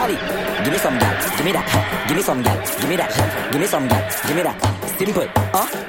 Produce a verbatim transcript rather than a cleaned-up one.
body. Give me some gal, give me that. Give me some gal, give me that. Give me some gal, give me that. Simple, huh?